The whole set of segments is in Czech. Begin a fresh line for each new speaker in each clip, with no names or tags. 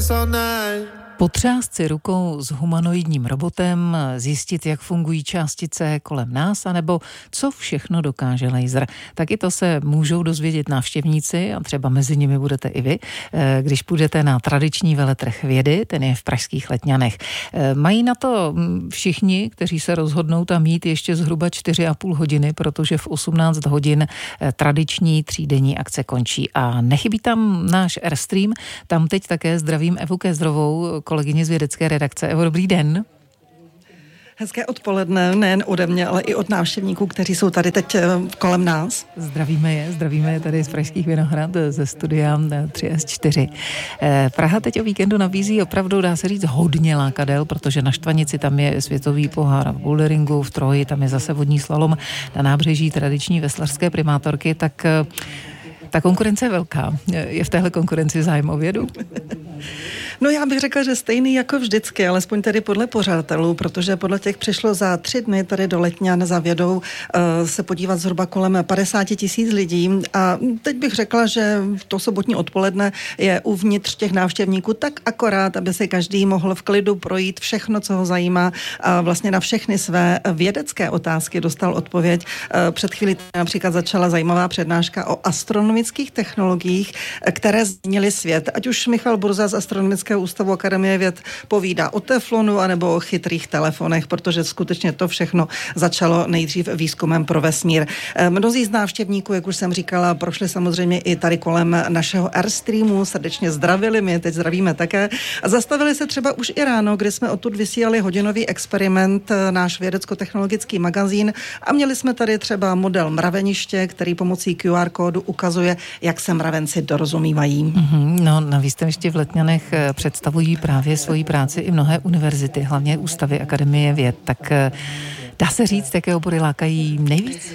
this all night.
Potřást si rukou s humanoidním robotem, zjistit, jak fungují částice kolem nás, anebo co všechno dokáže laser. Taky to se můžou dozvědět návštěvníci a třeba mezi nimi budete i vy, když půjdete na tradiční veletrh vědy, ten je v pražských Letňanech. Mají na to všichni, kteří se rozhodnou tam jít ještě zhruba 4,5 hodiny, protože v 18 hodin tradiční třídenní akce končí. A nechybí tam náš Airstream, tam teď také zdravím Evu Kézrovou, kolegyně z vědecké redakce. Evo, dobrý den.
Hezké odpoledne, nejen ode mě, ale i od návštěvníků, kteří jsou tady teď kolem nás.
Zdravíme je tady z Pražských Vinohrad, ze studia 3S4. Praha teď o víkendu nabízí opravdu, dá se říct, hodně lákadel, protože na Štvanici tam je světový pohár v boulderingu, v Troji tam je zase vodní slalom, na nábřeží tradiční veslařské primátorky, tak ta konkurence je velká. Je v téhle konkurenci zájem o vědu?
No já bych řekla, že stejný jako vždycky, alespoň tedy podle pořadatelů, protože podle těch přišlo za 3 dny tady do Letňan za vědou se podívat zhruba kolem 50 000 lidí a teď bych řekla, že to sobotní odpoledne je uvnitř těch návštěvníků tak akorát, aby si každý mohl v klidu projít všechno, co ho zajímá a vlastně na všechny své vědecké otázky dostal odpověď. Před chvílí například začala zajímavá přednáška o astronomických technologiích, které změnily svět. Ať už Michal Burza z Astronomického ústavu Akademie věd povídá o teflonu anebo o chytrých telefonech, protože skutečně to všechno začalo nejdřív výzkumem pro vesmír. Mnozí z návštěvníků, jak už jsem říkala, prošli samozřejmě i tady kolem našeho Airstreamu, srdečně zdravili, my teď zdravíme také. A zastavili se třeba už i ráno, kdy jsme odtud vysílali hodinový experiment, náš vědecko-technologický magazín a měli jsme tady třeba model mraveniště, který pomocí QR kódu ukazuje, jak se mravenci dorozumívají.
No, navíc ještě v Letňanech představují právě svoji práci i mnohé univerzity, hlavně ústavy Akademie věd. Tak dá se říct, jaké obory lákají nejvíc?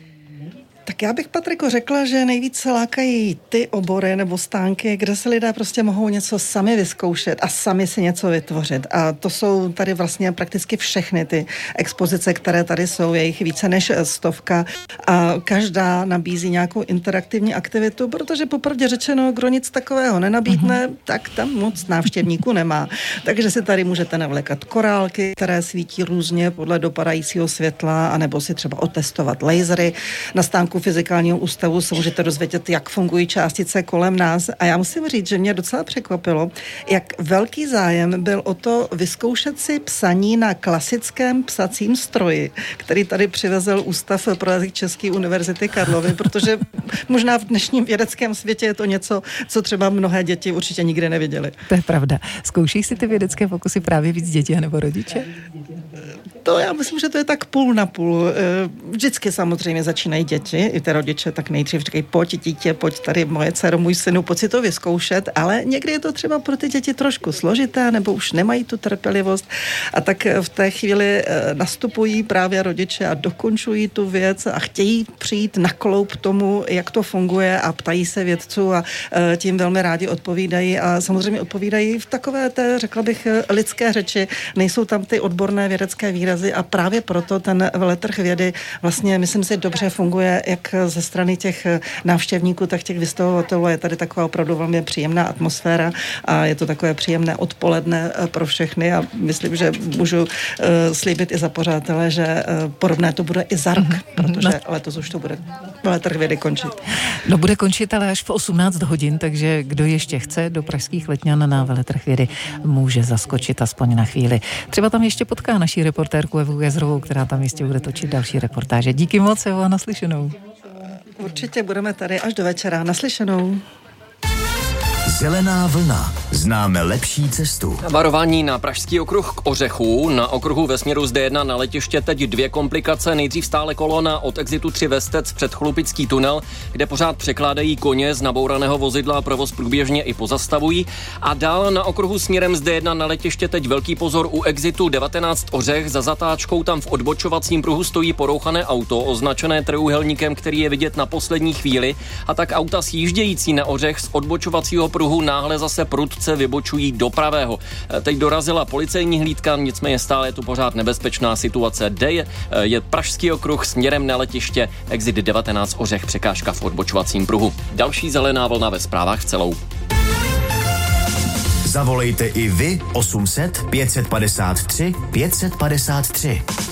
Tak já bych, Patriko, řekla, že nejvíce lákají ty obory nebo stánky, kde se lidé prostě mohou něco sami vyzkoušet a sami si něco vytvořit. A to jsou tady vlastně prakticky všechny ty expozice, které tady jsou, je jich více než 100. A každá nabízí nějakou interaktivní aktivitu, protože popravdě řečeno, kdo nic takového nenabídne, tak tam moc návštěvníků nemá. Takže si tady můžete navlékat korálky, které svítí různě podle dopadajícího světla, anebo si třeba otestovat lasery. Na stánku Fyzikálního ústavu se můžete dozvědět, jak fungují částice kolem nás. A já musím říct, že mě docela překvapilo, jak velký zájem byl o to vyzkoušet si psaní na klasickém psacím stroji, který tady přivezl Ústav pro jazyk České univerzity Karlovy, protože možná v dnešním vědeckém světě je to něco, co třeba mnohé děti určitě nikdy neviděly.
To je pravda. Zkouší si ty vědecké pokusy právě víc děti nebo rodiče?
To já myslím, že to je tak půl na půl. Vždycky samozřejmě začínají děti, i ty rodiče tak nejdřív říkají, pojď dítě, pojď tady moje dcero, můj synu, pojď si to vyzkoušet, ale někdy je to třeba pro ty děti trošku složité, nebo už nemají tu trpělivost a tak v té chvíli nastupují právě rodiče a dokončují tu věc a chtějí přijít na kloub tomu, jak to funguje a ptají se vědců a tím velmi rádi odpovídají a samozřejmě odpovídají v takové té, řekla bych, lidské řeči, nejsou tam ty odborné vědecké výrazy a právě proto ten veletrh vědy vlastně, myslím si, dobře funguje jak ze strany těch návštěvníků, tak těch vystavovatelů. Je tady taková opravdu velmi příjemná atmosféra a je to takové příjemné odpoledne pro všechny a myslím, že můžu slíbit i za pořadatele, že podobné to bude i za rok, protože letos už to bude veletrh vědy končit.
No bude končit, ale až v 18 hodin, takže kdo ještě chce do pražských Letňan na veletrh vědy, může zaskočit aspoň na chvíli. Třeba tam ještě potká naší reportérku Evu Kézrovou, která tam jistě bude točit další reportáže. Díky moc, Evo, a naslyšenou.
Určitě budeme tady až do večera. Naslyšenou.
Zelená vlna. Známe lepší cestu.
Varování na Pražský okruh k Ořechu. Na okruhu ve směru z D1 na letiště teď 2 komplikace. Nejdřív stále kolona od exitu 3 Vestec před Chlupický tunel, kde pořád překládají koně z nabouraného vozidla a provoz průběžně i pozastavují. A dál na okruhu směrem z D1 na letiště teď velký pozor u exitu 19 Ořech. Za zatáčkou tam v odbočovacím pruhu stojí porouchané auto, označené trojúhelníkem, který je vidět na poslední chvíli. A tak auta sjíždějící na Ořech z odbočovacího pruhu náhle zase prudce vybočují do pravého. Teď dorazila policejní hlídka, nicméně stále je tu pořád nebezpečná situace. Je Pražský okruh směrem na letiště, exit 19 Ořech, překážka v odbočovacím pruhu. Další zelená vlna ve zprávách celou.
Zavolejte i vy 800 553 553.